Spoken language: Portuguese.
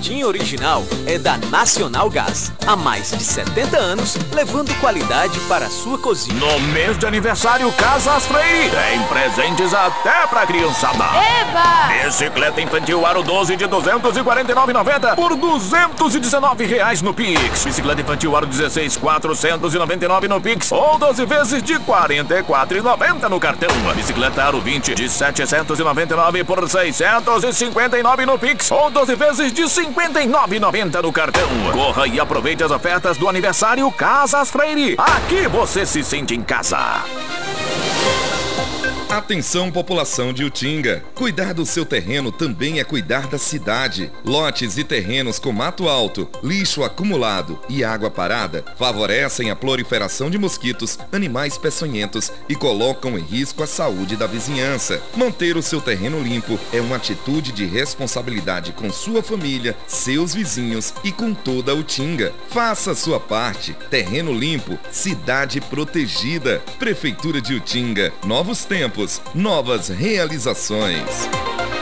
Jardim Original é da Nacional Gás. Há mais de 70 anos, levando qualidade para a sua cozinha. No mês de aniversário Casas Freire, tem presentes até pra criançada. Eba! Bicicleta infantil aro 12 de R$ 249,90 por R$ 219 no Pix. Bicicleta infantil aro 16, R$ 499 no Pix ou 12 vezes de R$ 44,90 no cartão. Bicicleta aro 20 de R$ 799 por R$ 659 no Pix ou 12 vezes de R$ 59,90 no cartão. Corra e aproveite as ofertas do aniversário Casas Freire. Aqui você se sente em casa. Atenção, população de Utinga. Cuidar do seu terreno também é cuidar da cidade. Lotes e terrenos com mato alto, lixo acumulado e água parada favorecem a proliferação de mosquitos, animais peçonhentos e colocam em risco a saúde da vizinhança. Manter o seu terreno limpo é uma atitude de responsabilidade com sua família, seus vizinhos e com toda a Utinga. Faça a sua parte. Terreno limpo, cidade protegida. Prefeitura de Utinga. Novos tempos, novas realizações.